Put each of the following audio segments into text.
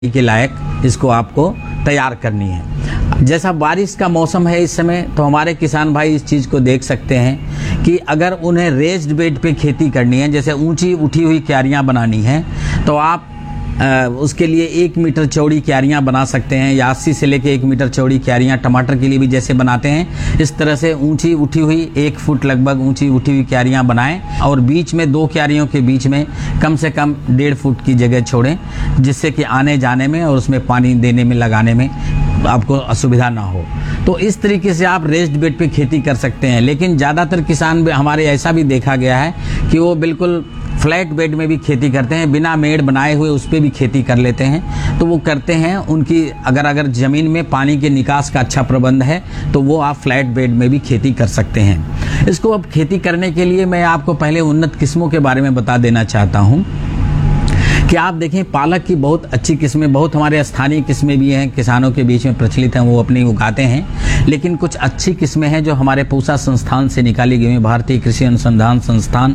के लायक इसको आपको तैयार करनी है। जैसा बारिश का मौसम है इस समय, तो हमारे किसान भाई इस चीज़ को देख सकते हैं कि अगर उन्हें रेज्ड बेड पे खेती करनी है, जैसे ऊंची उठी हुई क्यारियां बनानी है, तो आप उसके लिए 1 मीटर चौड़ी क्यारियां बना सकते हैं, या 80 से लेके 1 मीटर चौड़ी क्यारियां टमाटर के लिए भी जैसे बनाते हैं, इस तरह से ऊंची उठी हुई 1 फुट लगभग ऊंची उठी हुई क्यारियां बनाएं और बीच में 2 क्यारियों के बीच में कम से कम 1.5 फुट की जगह छोड़ें, जिससे कि आने जाने में और उसमें पानी देने में लगाने में आपको असुविधा ना हो। तो इस तरीके से आप रेस्ड बेड पे खेती कर सकते हैं। लेकिन ज़्यादातर किसान हमारे ऐसा भी देखा गया है कि वो बिल्कुल फ्लैट बेड में भी खेती करते हैं, बिना मेड़ बनाए हुए उस पर भी खेती कर लेते हैं। तो वो करते हैं, उनकी अगर ज़मीन में पानी के निकास का अच्छा प्रबंध है तो वो आप फ्लैट बेड में भी खेती कर सकते हैं। इसको अब खेती करने के लिए मैं आपको पहले उन्नत किस्मों के बारे में बता देना चाहता हूँ कि आप देखें, पालक की बहुत अच्छी किस्में, बहुत हमारे स्थानीय किस्में भी हैं, किसानों के बीच में प्रचलित हैं, वो अपनी उगाते हैं। लेकिन कुछ अच्छी किस्में हैं जो हमारे पूसा संस्थान से निकाली गई हैं, भारतीय कृषि अनुसंधान संस्थान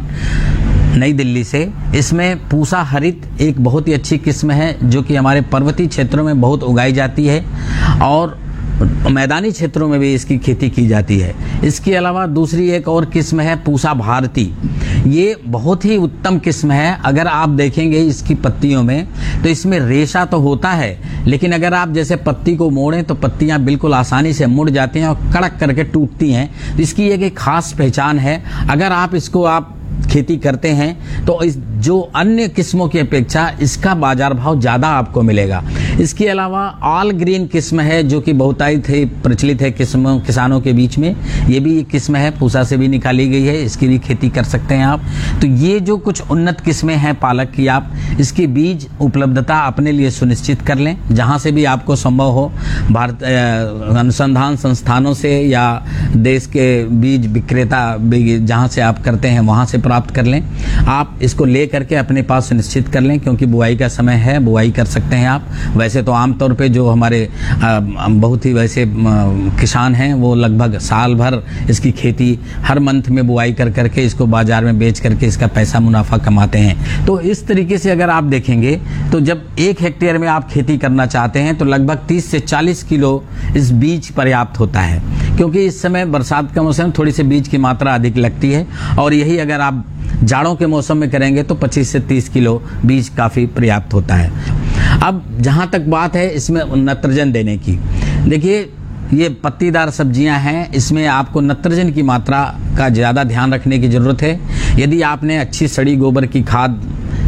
नई दिल्ली से। इसमें पूसा हरित एक बहुत ही अच्छी किस्म है जो कि हमारे पर्वतीय क्षेत्रों में बहुत उगाई जाती है और मैदानी क्षेत्रों में भी इसकी खेती की जाती है। इसके अलावा दूसरी एक और किस्म है पूसा भारती। ये बहुत ही उत्तम किस्म है। अगर आप देखेंगे इसकी पत्तियों में तो इसमें रेशा तो होता है, लेकिन अगर आप जैसे पत्ती को मोड़ें तो पत्तियां बिल्कुल आसानी से मुड़ जाती हैं और कड़क करके टूटती हैं। तो इसकी एक खास पहचान है। अगर आप इसको आप खेती करते हैं तो इस जो अन्य किस्मों की अपेक्षा इसका बाजार भाव ज़्यादा आपको मिलेगा। इसके अलावा ऑल ग्रीन किस्म है जो कि बहुतायत है, प्रचलित है किसानों के बीच में। ये भी एक किस्म है, पूसा से भी निकाली गई है, इसकी भी खेती कर सकते हैं आप। तो ये जो कुछ उन्नत किस्में हैं पालक की, आप इसकी बीज उपलब्धता अपने लिए सुनिश्चित कर लें, जहाँ से भी आपको संभव हो, भारत अनुसंधान संस्थानों से या देश के बीज विक्रेता जहाँ से आप करते हैं वहाँ से प्राप्त कर लें। आप इसको ले करके अपने पास सुनिश्चित कर लें, क्योंकि बुआई का समय है, बुआई कर सकते हैं आप। वैसे तो आमतौर पे जो हमारे बहुत ही वैसे किसान हैं वो लगभग साल भर इसकी खेती हर मंथ में बुआई कर करके इसको बाजार में बेच करके इसका पैसा मुनाफा कमाते हैं। तो इस तरीके से अगर आप देखेंगे तो जब 1 हेक्टेयर में आप खेती करना चाहते हैं तो लगभग 30 से 40 किलो इस बीज पर्याप्त होता है, क्योंकि इस समय बरसात का मौसम, थोड़ी सी बीज की मात्रा अधिक लगती है। और यही अगर आप जाड़ों के मौसम में करेंगे तो 25 से 30 किलो बीज काफ़ी पर्याप्त होता है। अब जहाँ तक बात है इसमें नत्रजन देने की, देखिए ये पत्तीदार सब्जियां हैं, इसमें आपको नत्रजन की मात्रा का ज़्यादा ध्यान रखने की ज़रूरत है। यदि आपने अच्छी सड़ी गोबर की खाद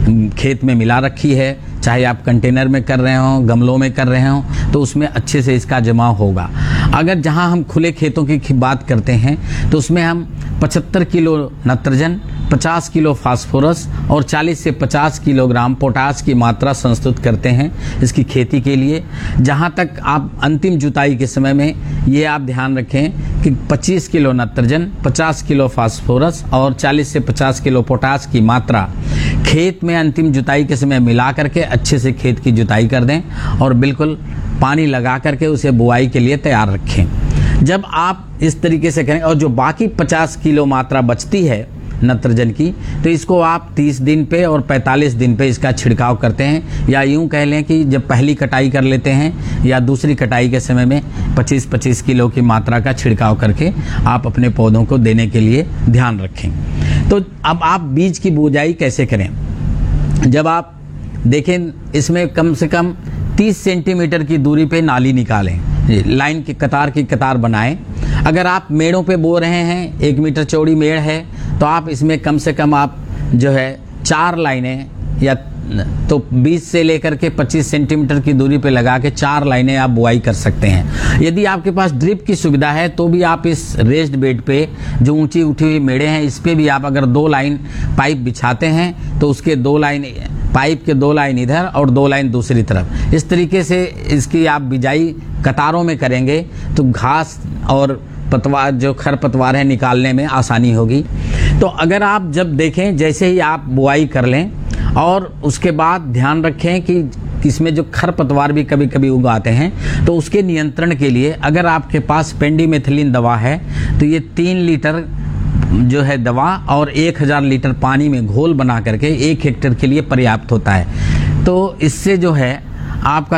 खेत में मिला रखी है, चाहे आप कंटेनर में कर रहे हो, गमलों में कर रहे हो, तो उसमें अच्छे से इसका जमाव होगा। अगर जहां हम खुले खेतों की बात करते हैं तो उसमें हम 75 किलो नत्रजन, 50 किलो फास्फोरस और 40 से 50 किलोग्राम पोटाश की मात्रा संस्तुत करते हैं इसकी खेती के लिए। जहां तक आप अंतिम जुताई के समय में ये आप ध्यान रखें कि 25 किलो नत्रजन, 50 किलो फास्फोरस और 40 से 50 किलो पोटाश की मात्रा खेत में अंतिम जुताई के समय मिला करके अच्छे से खेत की जुताई कर दें और बिल्कुल पानी लगा करके उसे बुआई के लिए तैयार रखें। जब आप इस तरीके से करें और जो बाकी 50 किलो मात्रा बचती है नत्रजन की, तो इसको आप 30 दिन पे और 45 दिन पे इसका छिड़काव करते हैं, या यूं कह लें कि जब पहली कटाई कर लेते हैं या दूसरी कटाई के समय में 25-25 किलो की मात्रा का छिड़काव करके आप अपने पौधों को देने के लिए ध्यान रखें। तो अब आप बीज की बुआई कैसे करें? जब आप देखें इसमें कम से कम 30 सेंटीमीटर की दूरी पे नाली निकालें, लाइन की कतार बनाएं। अगर आप मेड़ों पे बो रहे हैं, 1 मीटर चौड़ी मेड़ है, तो आप इसमें कम से कम आप जो है 4 लाइनें या तो 20 से लेकर के 25 सेंटीमीटर की दूरी पे लगा के 4 लाइनें आप बुआई कर सकते हैं। यदि आपके पास ड्रिप की सुविधा है तो भी आप इस रेस्ड बेड पे जो ऊंची उठी हुई मेड़े हैं इस पे भी आप अगर 2 लाइन पाइप बिछाते हैं तो उसके 2 लाइन पाइप के 2 लाइन इधर और 2 लाइन दूसरी तरफ, इस तरीके से इसकी आप बिजाई कतारों में करेंगे तो घास और पतवार जो खरपतवार है निकालने में आसानी होगी। तो अगर आप जब देखें, जैसे ही आप बुआई कर लें और उसके बाद ध्यान रखें कि इसमें जो खरपतवार भी कभी कभी उगाते हैं, तो उसके नियंत्रण के लिए अगर आपके पास पेंडिमेथिलिन दवा है तो ये 3 लीटर जो है दवा और 1000 लीटर पानी में घोल बना करके 1 हेक्टेयर के लिए पर्याप्त होता है। तो इससे जो है आपका